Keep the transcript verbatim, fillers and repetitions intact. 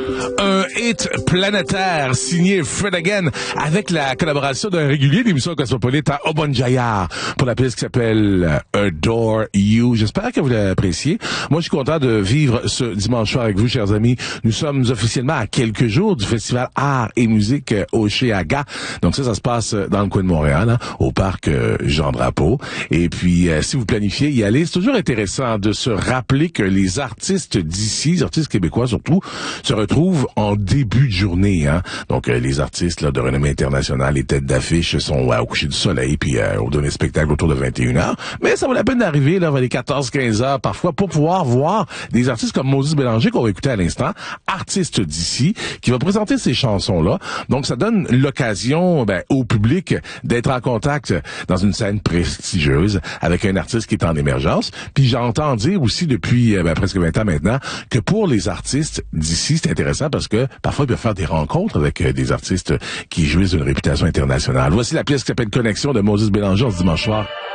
Un hit planétaire signé Fred Again avec la collaboration d'un régulier d'émission cosmopolite à Obonjayar pour la pièce qui s'appelle Adore You. J'espère que vous l'appréciez. Moi, je suis content de vivre ce dimanche soir avec vous, chers amis. Nous sommes officiellement à quelques jours du festival Art et Musique Oshéaga. Donc ça, ça se passe dans le coin de Montréal, hein, au parc Jean Drapeau. Et puis, euh, si vous planifiez y aller, c'est toujours intéressant de se rappeler que les artistes d'ici, les artistes québécois surtout, se retrouvent en début de journée. Hein. Donc, euh, les artistes là, de renommée internationale, les têtes d'affiche sont ouais, au coucher du soleil, puis euh, on donne des spectacles autour de vingt et une heures. Mais ça vaut la peine d'arriver là vers les quatorze quinze heures parfois pour pouvoir voir des artistes comme Moses Bélanger qu'on va écouter à l'instant, artiste d'ici, qui va présenter ces chansons-là. Donc, ça donne l'occasion ben, au public d'être en contact dans une scène prestigieuse avec un artiste qui est en émergence. Puis j'entends dire aussi depuis ben, presque vingt ans maintenant que pour les artistes d'ici, c'est intéressant parce que parfois ils peuvent faire des rencontres avec euh, des artistes qui jouissent d'une réputation internationale. Voici la pièce qui s'appelle Connexion de Moses Bélanger ce dimanche soir.